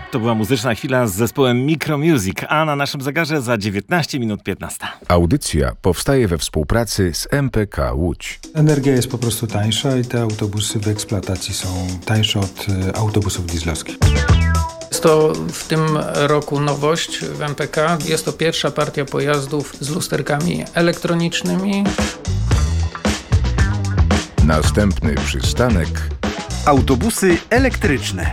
To była muzyczna chwila z zespołem Micromusic, a na naszym zegarze za 19 minut 15. Audycja powstaje we współpracy z MPK Łódź. Energia jest po prostu tańsza i te autobusy w eksploatacji są tańsze od autobusów dieslowskich. Jest to w tym roku nowość w MPK. Jest to pierwsza partia pojazdów z lusterkami elektronicznymi. Następny przystanek. Autobusy elektryczne.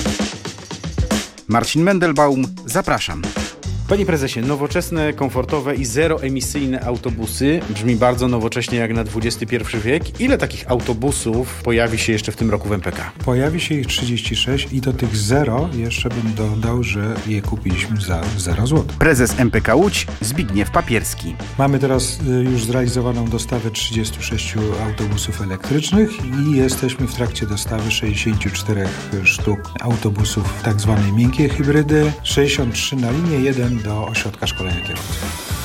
Marcin Mendelbaum, zapraszam. Panie prezesie, nowoczesne, komfortowe i zeroemisyjne autobusy brzmi bardzo nowocześnie jak na XXI wiek. Ile takich autobusów pojawi się jeszcze w tym roku w MPK? Pojawi się ich 36 i do tych 0 jeszcze bym dodał, że je kupiliśmy za 0 zł. Prezes MPK Łódź Zbigniew Papierski. Mamy teraz już zrealizowaną dostawę 36 autobusów elektrycznych i jesteśmy w trakcie dostawy 64 sztuk autobusów tak zwanej miękkiej hybrydy, 63 na linię, 1 do ośrodka szkolenia kierowców.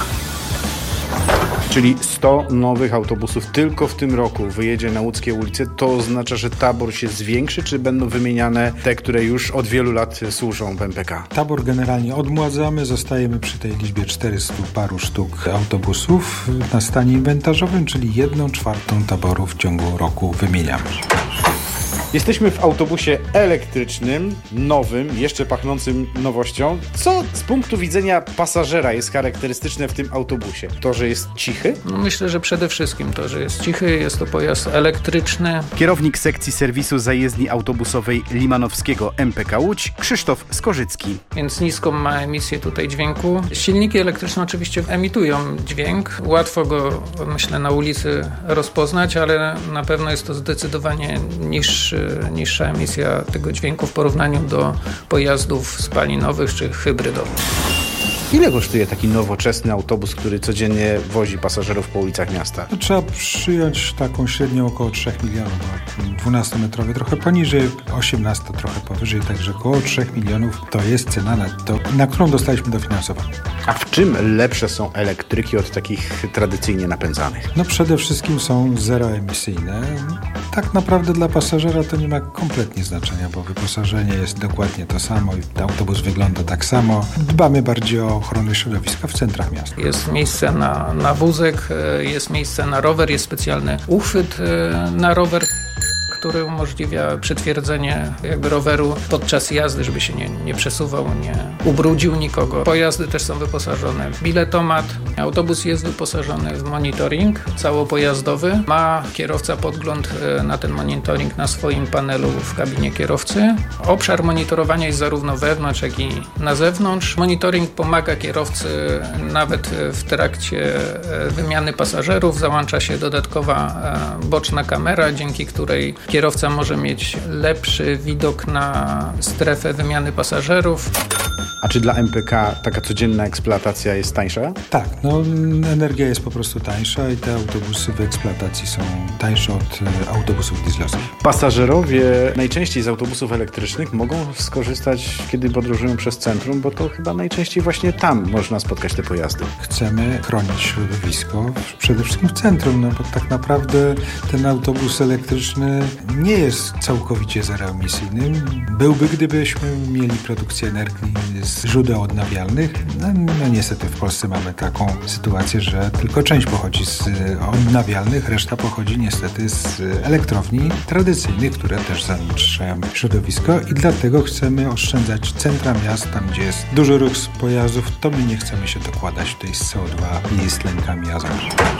Czyli 100 nowych autobusów tylko w tym roku wyjedzie na łódzkie ulice. To oznacza, że tabor się zwiększy, czy będą wymieniane te, które już od wielu lat służą w MPK? Tabor generalnie odmładzamy, zostajemy przy tej liczbie 400 paru sztuk autobusów na stanie inwentarzowym, czyli 1/4 taboru w ciągu roku wymieniamy. Jesteśmy w autobusie elektrycznym, nowym, jeszcze pachnącym nowością. Co z punktu widzenia pasażera jest charakterystyczne w tym autobusie? To, że jest cichy? Myślę, że przede wszystkim to, że jest cichy, jest to pojazd elektryczny. Kierownik sekcji serwisu zajezdni autobusowej Limanowskiego MPK Łódź, Krzysztof Skorzycki. Więc niską ma emisję tutaj dźwięku. Silniki elektryczne oczywiście emitują dźwięk. Łatwo go, myślę, na ulicy rozpoznać, ale na pewno jest to zdecydowanie niższa emisja tego dźwięku w porównaniu do pojazdów spalinowych czy hybrydowych. Ile kosztuje taki nowoczesny autobus, który codziennie wozi pasażerów po ulicach miasta? Trzeba przyjąć taką średnią około 3 milionów. 12-metrowy trochę poniżej, 18 trochę powyżej, także około 3 milionów to jest cena na którą dostaliśmy dofinansowanie. A w czym lepsze są elektryki od takich tradycyjnie napędzanych? Przede wszystkim są zeroemisyjne. Tak naprawdę dla pasażera to nie ma kompletnie znaczenia, bo wyposażenie jest dokładnie to samo i autobus wygląda tak samo. Dbamy bardziej o ochronę środowiska w centrach miasta. Jest miejsce na wózek, jest miejsce na rower, jest specjalny uchwyt na rower, który umożliwia przytwierdzenie roweru podczas jazdy, żeby się nie przesuwał, nie ubrudził nikogo. Pojazdy też są wyposażone w biletomat. Autobus jest wyposażony w monitoring całopojazdowy. Ma kierowca podgląd na ten monitoring na swoim panelu w kabinie kierowcy. Obszar monitorowania jest zarówno wewnątrz, jak i na zewnątrz. Monitoring pomaga kierowcy nawet w trakcie wymiany pasażerów. Załącza się dodatkowa boczna kamera, dzięki której kierowca może mieć lepszy widok na strefę wymiany pasażerów. A czy dla MPK taka codzienna eksploatacja jest tańsza? Tak, energia jest po prostu tańsza i te autobusy w eksploatacji są tańsze od autobusów dieslowskich. Pasażerowie najczęściej z autobusów elektrycznych mogą skorzystać, kiedy podróżują przez centrum, bo to chyba najczęściej właśnie tam można spotkać te pojazdy. Chcemy chronić środowisko, przede wszystkim w centrum, bo tak naprawdę ten autobus elektryczny nie jest całkowicie zeroemisyjny. Byłby, gdybyśmy mieli produkcję energii z źródeł odnawialnych. Niestety w Polsce mamy taką sytuację, że tylko część pochodzi z odnawialnych, reszta pochodzi niestety z elektrowni tradycyjnych, które też zanieczyszczają środowisko i dlatego chcemy oszczędzać centra miast, tam gdzie jest duży ruch pojazdów, to my nie chcemy się dokładać tutaj z CO2 i z tlenkami azotu.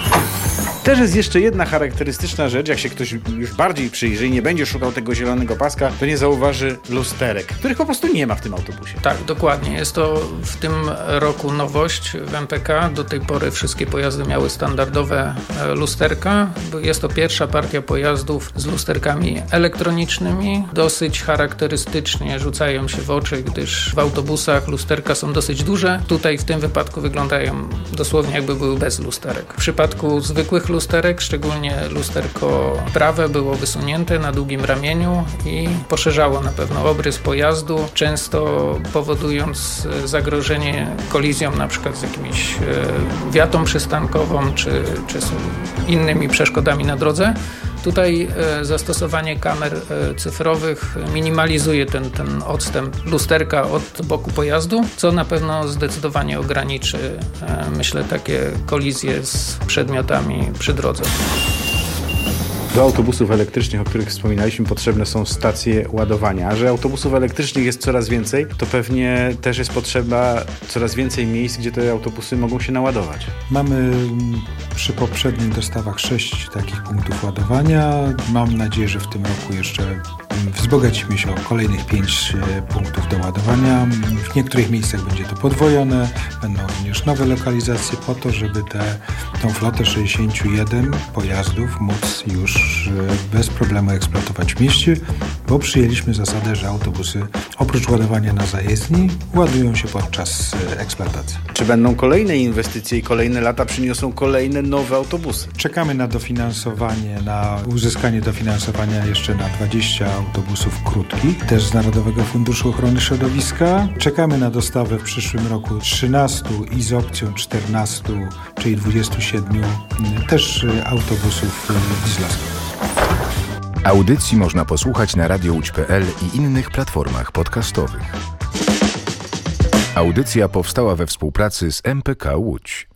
Też jest jeszcze jedna charakterystyczna rzecz, jak się ktoś już bardziej przyjrzy i nie będzie szukał tego zielonego paska, to nie zauważy lusterek, których po prostu nie ma w tym autobusie. Tak, dokładnie. Jest to w tym roku nowość w MPK. Do tej pory wszystkie pojazdy miały standardowe lusterka. Jest to pierwsza partia pojazdów z lusterkami elektronicznymi. Dosyć charakterystycznie rzucają się w oczy, gdyż w autobusach lusterka są dosyć duże. Tutaj w tym wypadku wyglądają dosłownie jakby były bez lusterek. W przypadku zwykłych lusterek, szczególnie lusterko prawe, było wysunięte na długim ramieniu i poszerzało na pewno obrys pojazdu, często powodując zagrożenie kolizją na przykład z jakimiś wiatą przystankową czy innymi przeszkodami na drodze. Tutaj zastosowanie kamer cyfrowych minimalizuje ten odstęp lusterka od boku pojazdu, co na pewno zdecydowanie ograniczy, myślę, takie kolizje z przedmiotami przy drodze. Do autobusów elektrycznych, o których wspominaliśmy, potrzebne są stacje ładowania. A że autobusów elektrycznych jest coraz więcej, to pewnie też jest potrzeba coraz więcej miejsc, gdzie te autobusy mogą się naładować. Mamy przy poprzednich dostawach 6 takich punktów ładowania. Mam nadzieję, że w tym roku jeszcze wzbogacimy się o kolejnych 5 punktów do ładowania. W niektórych miejscach będzie to podwojone. Będą również nowe lokalizacje po to, żeby tą flotę 61 pojazdów móc już bez problemu eksploatować w mieście, bo przyjęliśmy zasadę, że autobusy oprócz ładowania na zajezdni ładują się podczas eksploatacji. Czy będą kolejne inwestycje i kolejne lata przyniosą kolejne nowe autobusy? Czekamy na dofinansowanie, na uzyskanie dofinansowania jeszcze na 20 autobusów krótkich, też z Narodowego Funduszu Ochrony Środowiska. Czekamy na dostawę w przyszłym roku 13 i z opcją 14, czyli 27 też autobusów dieslowskich. Audycji można posłuchać na radiołódź.pl i innych platformach podcastowych. Audycja powstała we współpracy z MPK Łódź.